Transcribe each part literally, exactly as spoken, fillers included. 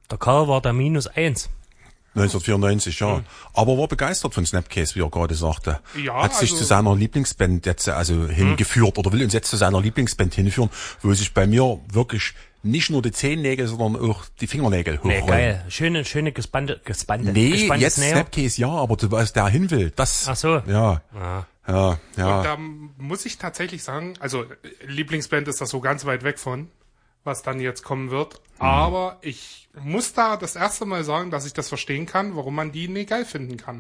Der Karl war da minus eins. neunzehnhundertvierundneunzig, ja. Mhm. Aber war begeistert von Snapcase, wie er gerade sagte. Ja, Hat sich also, zu seiner Lieblingsband jetzt also hingeführt, mhm. oder will uns jetzt zu seiner Lieblingsband hinführen, wo sich bei mir wirklich nicht nur die Zehennägel, sondern auch die Fingernägel hochrollen. Nee, geil. Schöne, schöne gespannte, gespannte. Nee, jetzt Näher. Snapcase ja, aber du weißt, der hin will, das. Ach so. Ja. Ah. Ja, ja. Und da muss ich tatsächlich sagen, also Lieblingsband ist das so ganz weit weg von, was dann jetzt kommen wird. Mhm. Aber ich muss da das erste Mal sagen, dass ich das verstehen kann, warum man die nicht geil finden kann.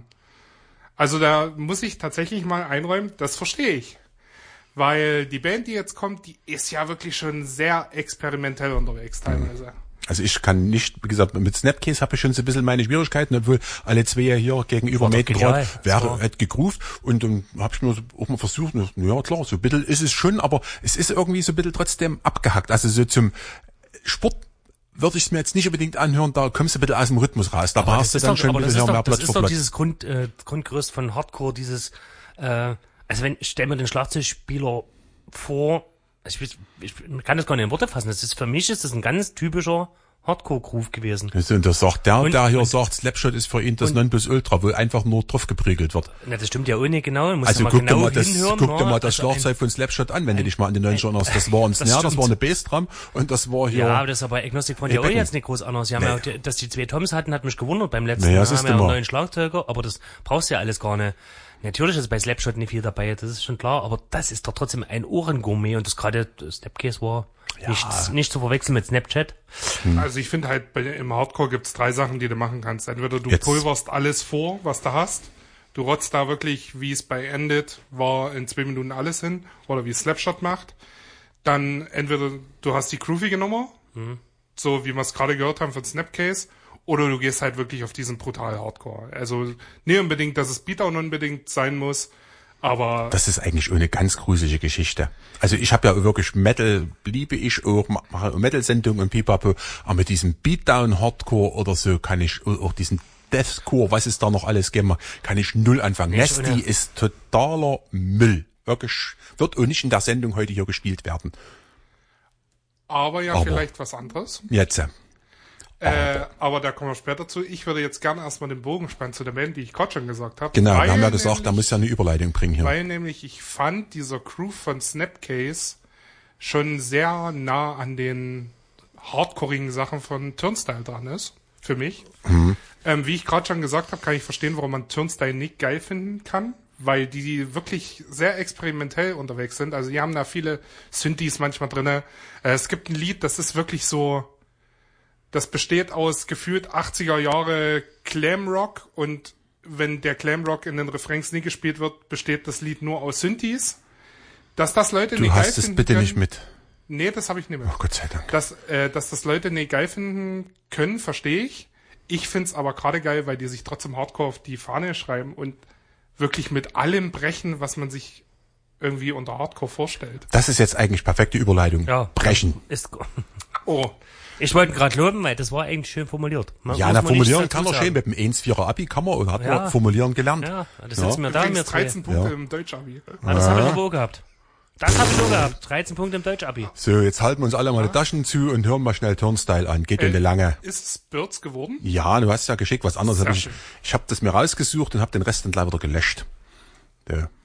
Also da muss ich tatsächlich mal einräumen, das verstehe ich. Weil die Band, die jetzt kommt, die ist ja wirklich schon sehr experimentell unterwegs teilweise. Also ich kann nicht, wie gesagt, mit Snapcase habe ich schon so ein bisschen meine Schwierigkeiten, obwohl alle zwei ja hier gegenüber Mädchen wäre hat gegroovt und dann habe ich mir so auch mal versucht, ja klar, so ein bisschen ist es schon, aber es ist irgendwie so ein bisschen trotzdem abgehackt. Also so zum Sport würde ich es mir jetzt nicht unbedingt anhören, da kommst du ein bisschen aus dem Rhythmus raus. Da brauchst du dann doch, schon ein bisschen mehr Platz für Platz. Das ist doch dieses Grund, äh, Grundgerüst von Hardcore, dieses, äh, also wenn, ich stell mir den Schlagzeugspieler vor, ich, ich, ich kann das gar nicht in Worte fassen, das ist, für mich ist das ein ganz typischer Hardcore-Groove gewesen. Und das sagt der, und, der hier und, sagt, Slapshot ist für ihn das Nonplusultra, wo einfach nur drauf geprügelt wird. Na, das stimmt ja auch nicht genau. Muss also mal guck genau dir mal das, hinhören, guck dir mal das also Schlagzeug von Slapshot an, wenn ein, du dich mal an die neunziger erinnerst. Das war ein Snare, das, das war eine Bassdrum und das war hier... Ja, aber das ist aber Agnostic Front ja auch jetzt nicht groß anders. Sie haben nee. ja, dass die zwei Toms hatten, hat mich gewundert beim letzten naja, Mal. haben ja einen neuen Schlagzeuger, aber das brauchst du ja alles gar nicht. Natürlich ist bei Slapshot nicht viel dabei, das ist schon klar, aber das ist doch trotzdem ein Ohrengourmet und das gerade Snapcase war ja. nicht, nicht zu verwechseln mit Snapchat. Hm. Also ich finde halt, bei, im Hardcore gibt's drei Sachen, die du machen kannst. Entweder du Jetzt. pulverst alles vor, was du hast, du rotzt da wirklich, wie es bei Ended war, in zwei Minuten alles hin, oder wie Slapshot macht. Dann entweder du hast die groovige Nummer, hm. so wie wir es gerade gehört haben von Snapcase, oder du gehst halt wirklich auf diesen brutal Hardcore. Also nicht unbedingt, dass es Beatdown unbedingt sein muss, aber... Das ist eigentlich eine ganz gruselige Geschichte. Also ich habe ja wirklich Metal, liebe ich auch, mache Metal-Sendungen und Pipapo, aber mit diesem Beatdown Hardcore oder so kann ich, auch diesen Deathcore, was es da noch alles geben, kann ich null anfangen. Nee, Nasty ist totaler Müll. Wirklich, wird auch nicht in der Sendung heute hier gespielt werden. Aber ja, aber vielleicht was anderes. Jetzt. Äh, aber da kommen wir später zu. Ich würde jetzt gerne erstmal den Bogen spannen zu der Band, die ich gerade schon gesagt habe. Genau, wir haben ja gesagt, da muss ja eine Überleitung bringen hier. Weil nämlich ich fand dieser Groove von Snapcase schon sehr nah an den hardcoreigen Sachen von Turnstile dran ist, für mich. Mhm. Ähm, wie ich gerade schon gesagt habe, kann ich verstehen, warum man Turnstile nicht geil finden kann, weil die wirklich sehr experimentell unterwegs sind. Also die haben da viele Synthes manchmal drinne. Äh, es gibt ein Lied, das ist wirklich so... Das besteht aus gefühlt achtziger Jahre Glamrock und wenn der Glamrock in den Refrains nie gespielt wird, besteht das Lied nur aus Synthes. Dass das Leute du nicht geil finden... Du hast es bitte können, nicht mit. Nee, das habe ich nicht mit. Oh Gott sei Dank. Dass, äh, dass das Leute nicht geil finden können, verstehe ich. Ich find's aber gerade geil, weil die sich trotzdem Hardcore auf die Fahne schreiben und wirklich mit allem brechen, was man sich irgendwie unter Hardcore vorstellt. Das ist jetzt eigentlich perfekte Überleitung. Ja. Brechen. Ist Oh. Ich wollte gerade loben, weil das war eigentlich schön formuliert. Man ja, na, formulieren kann man schön. Mit dem eins Komma vierer Abi kann man, oder hat ja. man formulieren gelernt. Ja, das sitzen ja. wir da mit dreizehn Punkte ja. im Deutsch-Abi. Ah, das ja. habe ich aber auch gehabt. Das habe ich auch gehabt. dreizehn Punkte im Deutsch-Abi. So, jetzt halten wir uns alle mal ja. die Taschen zu und hören mal schnell Turnstile an. Geht äh, in die Lange. Ist es Birds geworden? Ja, du hast ja geschickt, was anderes. Hab ich ich habe das mir rausgesucht und habe den Rest dann gleich wieder gelöscht. Ja.